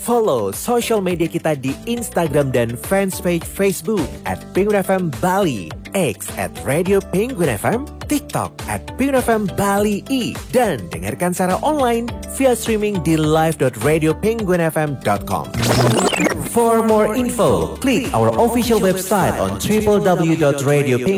Follow social media kita di Instagram dan fanspage Facebook @penguin.fm Bali, X @Radio Penguin FM, TikTok @Penguin FM Bali I, dan dengarkan secara online via streaming di live.radiopenguinfm.com. For more info, klik our official website on www.radiopenguin.fm